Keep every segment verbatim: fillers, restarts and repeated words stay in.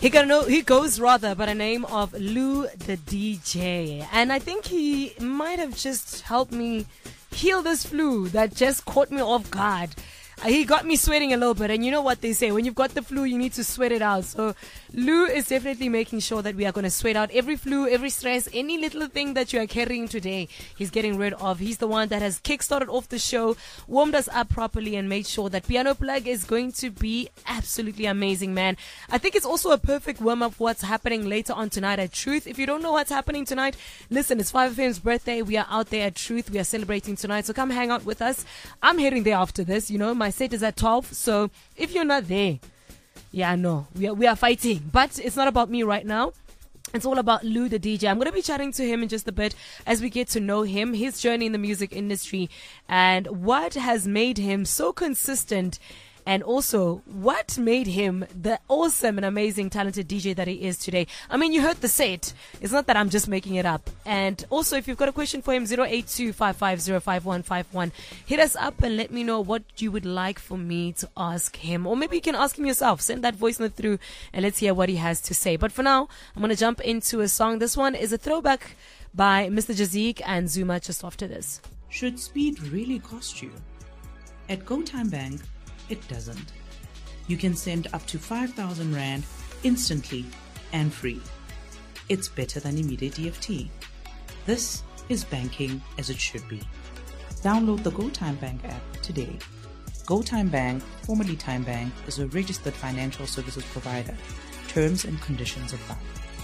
He got no, he goes rather by the name of Lou the D J, and I think he might have just helped me heal this flu that just caught me off guard. Uh, He got me sweating a little bit, and you know what they say, when you've got the flu, you need to sweat it out. So Lou is definitely making sure that we are going to sweat out every flu, every stress, any little thing that you are carrying today. He's getting rid of. He's the one that has kickstarted off the show, warmed us up properly, and made sure that Piano Plug is going to be absolutely amazing, man. I think it's also a perfect warm-up for what's happening later on tonight at Truth. If you don't know what's happening tonight, listen, it's five F M's birthday. We are out there at Truth. We are celebrating tonight, so come hang out with us. I'm heading there after this, you know, my set is at twelve, so if you're not there, yeah, no, we are, we are fighting, but it's not about me right now. It's all about Lou the D J. I'm going to be chatting to him in just a bit as we get to know him, his journey in the music industry, and what has made him so consistent, and also what made him the awesome and amazing talented D J that he is today. I mean, you heard the set. It's not that I'm just making it up. And also, if you've got a question for him, zero eight two, five five zero, five one five one, hit us up and let me know what you would like for me to ask him. Or maybe you can ask him yourself. Send that voice note through and let's hear what he has to say. But for now, I'm going to jump into a song. This one is a throwback by Mister Jazik and Zuma just after this. Should speed really cost you? At GoTime Bank, it doesn't. You can send up to five thousand Rand instantly and free. It's better than immediate D F T. This is banking as it should be. Download the GoTime Bank app today. GoTime Bank, formerly Time Bank, is a registered financial services provider. Terms and conditions apply.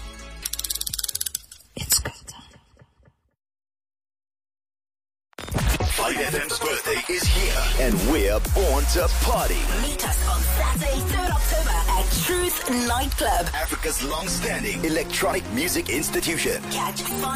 It's go time. five F M's birthday is here, and we're born to party. Meet us on Saturday, third October at Truth Nightclub. Africa's long-standing electronic music institution. Catch